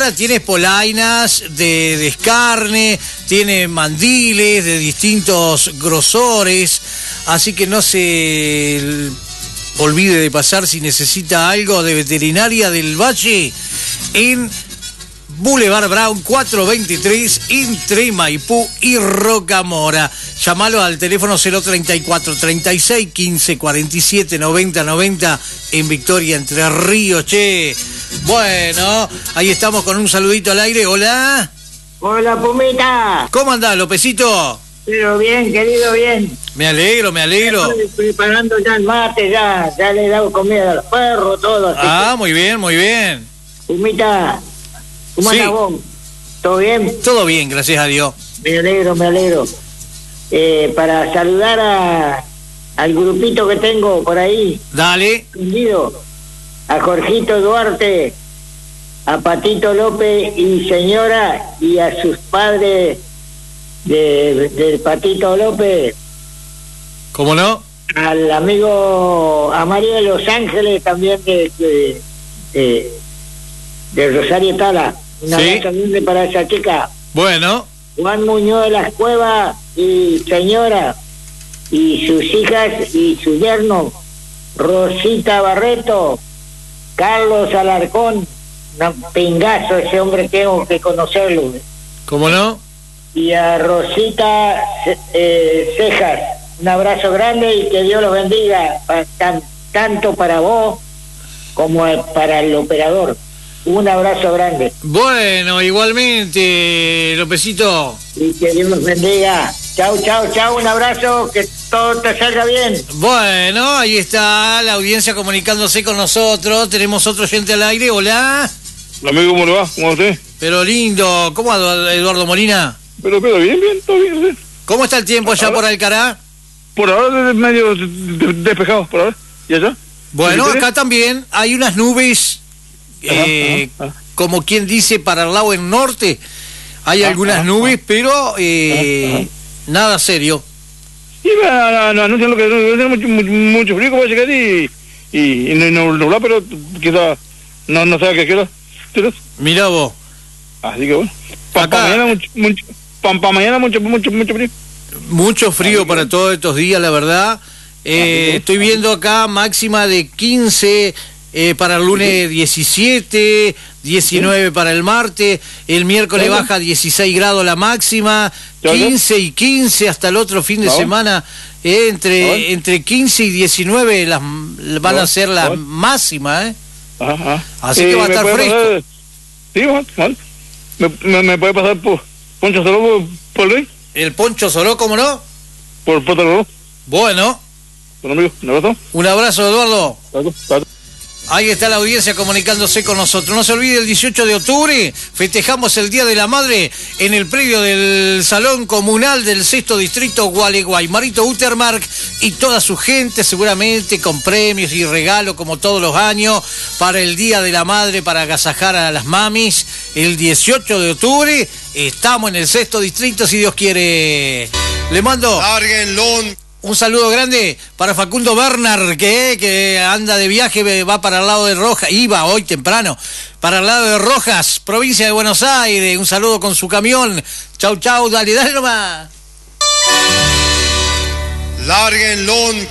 ahora tienes polainas de descarne, tiene mandiles de distintos grosores, así que no se olvide de pasar si necesita algo de Veterinaria del Valle en Boulevard Brown 423 entre Maipú y Rocamora. Llámalo al teléfono 034 36 15 47 90 90 en Victoria, Entre Ríos. Che, bueno, ahí estamos con un saludito al aire. Hola. Hola, Pumita. ¿Cómo andás, Lopecito? Pero bien, querido, bien. Me alegro. Estoy preparando ya el mate, ya le he dado comida a los perros, todo. Ah, muy bien, muy bien. Pumita, ¿cómo andas vos? ¿Todo bien? Todo bien, gracias a Dios. Me alegro. Para saludar al grupito que tengo por ahí. Dale. A Jorgito Duarte, a Patito López y señora, y a sus padres del Patito López. ¿Cómo no? Al amigo, a María de Los Ángeles, también de Rosario Tala. Un abrazo grande para esa chica. Bueno. Juan Muñoz de las Cuevas y señora, y sus hijas y su yerno, Rosita Barreto, Carlos Alarcón, un pingazo ese hombre, tengo que conocerlo. ¿Cómo no? Y a Rosita Cejas, un abrazo grande y que Dios los bendiga, tanto para vos como para el operador. Un abrazo grande. Bueno, igualmente, Lopecito. Y que Dios los bendiga. Chau, un abrazo, que todo te salga bien. Bueno, ahí está la audiencia comunicándose con nosotros. Tenemos otro oyente al aire. Hola. Hola, amigo, ¿cómo le va? ¿Cómo va usted? Pero lindo. ¿Cómo anda, Eduardo Molina? Pero bien, todo bien. ¿Sí? ¿Cómo está el tiempo allá por Alcará? Por ahora medio despejado, por ahora. ¿Y allá? Bueno, acá también hay unas nubes, como quien dice, para el lado del norte. Hay algunas nubes, pero nada serio. Y anuncian lo que mucho frío, que va a llegar y no nublado, pero quizá no sabe qué queda. Mirá vos. Así que bueno. Para mañana mucho frío. Mucho frío para todos estos días, la verdad. Estoy viendo acá máxima de 15 para el lunes, 17, 19 para el martes, el miércoles baja a 16 grados la máxima, 15 y 15 hasta el otro fin de semana, entre 15 y 19 van a ser las máximas, Así que va a estar fresco. Sí, bueno. ¿Me puede pasar por Poncho Soló por ley? ¿El Poncho Soló, cómo no? Por Soló. Bueno. Bueno, amigo, un abrazo. Un abrazo, Eduardo. Claro. Ahí está la audiencia comunicándose con nosotros. No se olvide, el 18 de octubre festejamos el Día de la Madre en el predio del Salón Comunal del 6º Distrito Gualeguay. Marito Utermark y toda su gente, seguramente con premios y regalos como todos los años para el Día de la Madre, para agasajar a las mamis. El 18 de octubre estamos en el 6º Distrito, si Dios quiere. Le mando un saludo grande para Facundo Bernard, que anda de viaje, va para el lado de Rojas, iba hoy temprano, para el lado de Rojas, provincia de Buenos Aires. Un saludo con su camión. Chau, dale nomás. Lárguenlo.